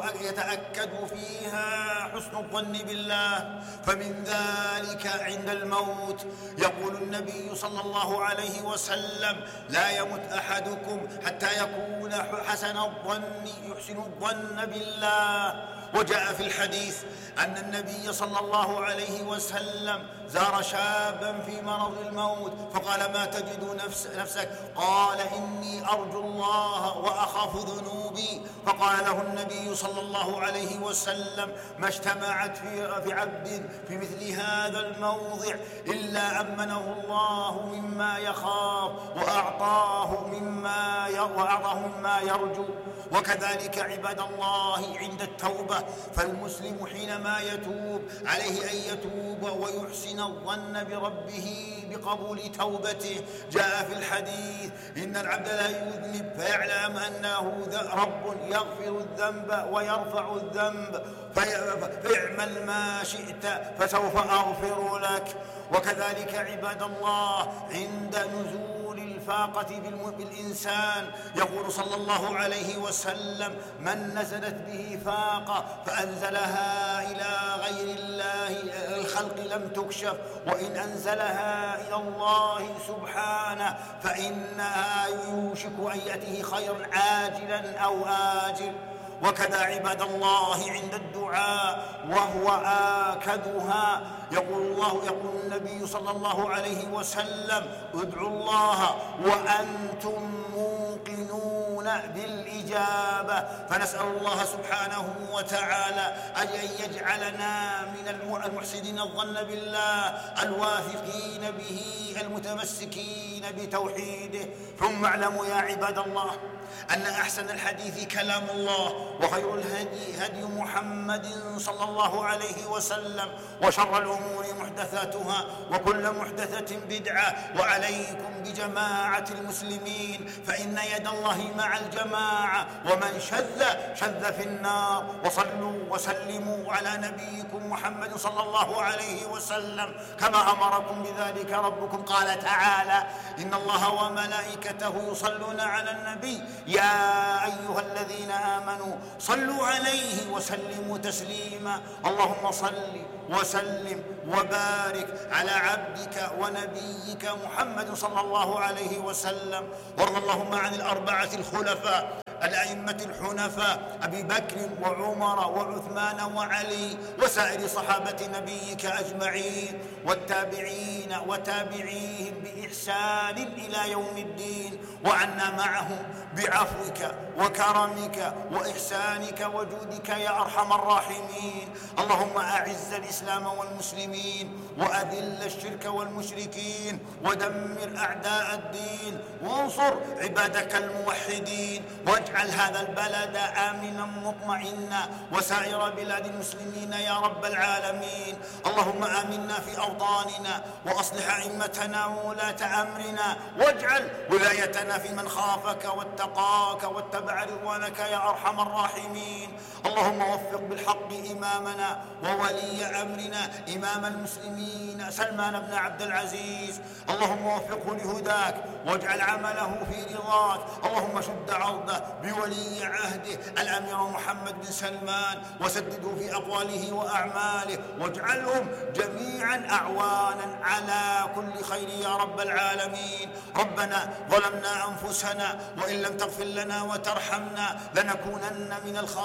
يتأكد فيها حسن الظن بالله. فمن ذلك عند الموت يقول النبي صلى الله عليه وسلم: لا يمت أحدكم حتى يكون حسن الظن يحسن الظن بالله. وجاء في الحديث أن النبي صلى الله عليه وسلم زار شابا في مرض الموت فقال: ما تجد نفسك؟ قال: إني أرجو الله وأخاف ذنوبي. فقال له النبي صلى الله عليه وسلم: ما اجتمعت في عبد في مثل هذا الموضع إلا أمنه الله مما يخاف وأعطاه مما يرجو. وكذلك عباد الله عند التوبة، فالمسلم حينما يتوب عليه أن يتوب ويحسن الظن بربه بقبول توبته. جاء في الحديث: إن العبد لا يذنب فيعلم أنه رب يغفر الذنب ويرفع الذنب، فاعمل ما شئت فسوف أغفر لك. وكذلك عباد الله عند نزول الفاقة بالإنسان يقول صلى الله عليه وسلم: من نزلت به فاقة فأنزلها إلى غير الله الخلق لم تكشف، وإن أنزلها إلى الله سبحانه فإنها يوشك أن يأتيه خير عاجلا أو آجل. وكذا عباد الله عند الدعاء وهو آكدها يقول النبي صلى الله عليه وسلم: ادعوا الله وأنتم موقنون بالإجابة. فنسأل الله سبحانه وتعالى أن يجعلنا من المحسنين الظن بالله الواثقين به المتمسكين بتوحيده. ثم اعلموا يا عباد الله أن أحسن الحديث كلام الله، وخير الهدي هدي محمد صلى الله عليه وسلم، وشر الأمور محدثاتها، وكل محدثة بدعة. وعليكم بجماعة المسلمين فإن يد الله مع الجماعة، ومن شذ في النار. وصلوا وسلموا على نبيكم محمد صلى الله عليه وسلم كما أمركم بذلك ربكم. قال تعالى: إن الله وملائكته يصلون على النبي يا أيها الذين آمنوا صلوا عليه وسلموا تسليما. اللهم صل وسلم وبارك على عبدك ونبيك محمد صلى الله عليه وسلم. وارض اللهم عن الأربعة الخلفاء الأئمة الحنفاء أبي بكر وعمر وعثمان وعلي وسائر صحابة نبيك أجمعين، والتابعين وتابعيهم بإحسان إلى يوم الدين، وعنا معهم بعفوك وكرمك وإحسانك وجودك يا أرحم الراحمين. اللهم أعز الإسلام والمسلمين، وأذل الشرك والمشركين، ودمر أعداء الدين، وانصر عبادك الموحدين، واجعل هذا البلد آمنا مطمئنا وسائر بلاد المسلمين يا رب العالمين. اللهم آمنا في أوطاننا، وأصلح أئمتنا وولاة أمرنا، واجعل ولايتنا في من خافك واتقاك واتبع رضوانك يا أرحم الراحمين. اللهم وفق بالحق إمامنا وولي أمرنا إمام المسلمين سلمان بن عبد العزيز، اللهم وفقه لهداك واجعل عمله في رضاك. اللهم شد عرضه بولي عهده الأمير محمد بن سلمان، وسدده في أقواله وأعماله، واجعلهم جميعا أعوانا على كل خير يا رب العالمين. ربنا ظلمنا أنفسنا، وإن لم تغفر لنا وترحمنا لنكونن من الخاسرين.